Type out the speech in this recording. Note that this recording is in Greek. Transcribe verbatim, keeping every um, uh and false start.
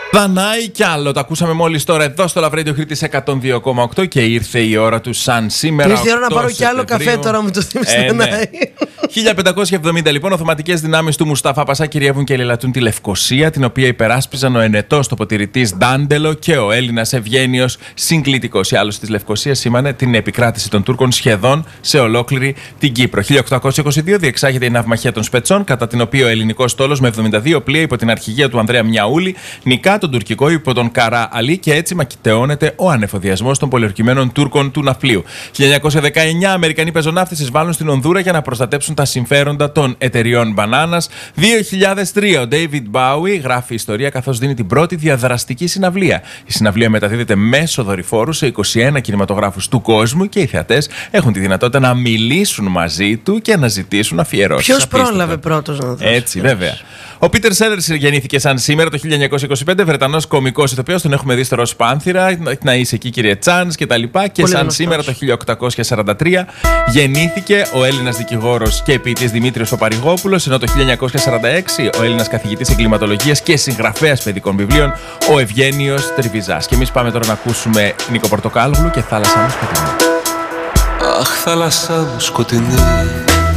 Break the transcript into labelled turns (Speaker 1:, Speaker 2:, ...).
Speaker 1: Δανάη κι άλλο. Το ακούσαμε μόλις τώρα εδώ στο Love Radio Κρήτης εκατόν δύο κόμμα οκτώ και ήρθε η ώρα του σαν σήμερα.
Speaker 2: Ήρθε η ώρα να πάρω κι άλλο καφέ τώρα, μου το θύμισε.
Speaker 1: Ε, ναι. χίλια πεντακόσια εβδομήντα λοιπόν, οθωμανικές δυνάμεις του Μουσταφά Πασά κυριεύουν και λαιλατούν τη Λευκοσία, την οποία υπεράσπιζαν ο ενετός τοποτηρητής Ντάντελο και ο Έλληνας Ευγένιος Συγκλητικός. Η άλωση της Λευκοσίας σήμανε την επικράτηση των Τούρκων σχεδόν σε ολόκληρη την Κύπρο. χίλια οκτακόσια είκοσι δύο διεξάγεται η ναυμαχία των Σπετσών, κατά την οποία ο ελληνικός στόλος με εβδομήντα δύο πλοία υπό την αρχηγία του Ανδρέα Μιαούλη νικά τον τουρκικό υπό τον Καρά Αλή και έτσι μακητεώνεται ο ανεφοδιασμός των πολιορκημένων Τούρκων του ναυπλίου. χίλια εννιακόσια δεκαεννιά Αμερικανοί πεζοναύτες εισβάλλουν στην Ονδούρα για να προστατέψουν τα συμφέροντα των εταιριών μπανάνας. δύο χιλιάδες τρία ο David Bowie γράφει ιστορία καθώς δίνει την πρώτη διαδραστική συναυλία. Η συναυλία μεταδίδεται μέσω δορυφόρου σε είκοσι ένα κινηματογράφους του κόσμου και οι θεατές έχουν τη δυνατότητα να μιλήσουν μαζί του και να ζητήσουν αφιερώσεις.
Speaker 2: Ποιος πρόλαβε πρώτος να δώσει.
Speaker 1: Έτσι, βέβαια. Ο Πίτερ Σέλερς γεννήθηκε σαν σήμερα το χίλια εννιακόσια είκοσι πέντε, Βρετανός κωμικός ηθοποιός, τον έχουμε δει στο Ροζ Πάνθυρα, να είσαι εκεί κύριε Τσάνς και τα λοιπά. Και
Speaker 2: Πολύ
Speaker 1: σαν
Speaker 2: γνωστός.
Speaker 1: σήμερα το χίλια οκτακόσια σαράντα τρία γεννήθηκε ο Έλληνας δικηγόρος και ποιητής Δημήτριος Παπαρηγόπουλος, ενώ το χίλια εννιακόσια σαράντα έξι ο Έλληνας καθηγητής εγκληματολογίας και συγγραφέας παιδικών βιβλίων, ο Ευγένιος Τριβιζάς. Και εμείς πάμε τώρα να ακούσουμε Νίκο Πορτοκάλογλου και Θάλασσα μου σκοτεινή.
Speaker 3: Αχ, θάλασσα μου σκοτεινή,